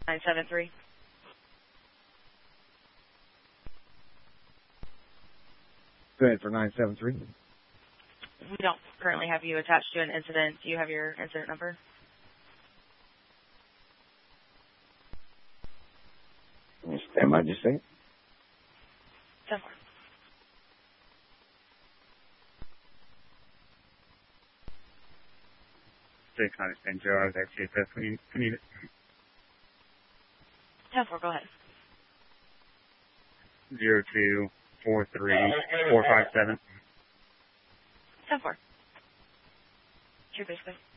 973. Go ahead for 973. We don't currently have you attached to an incident. Do you have your incident number? Stand by, just say it. 10-4. Six, I understand, Joe. I was actually assessed when you need it. 10-4, go ahead. 0243457. 10-4. True, basically.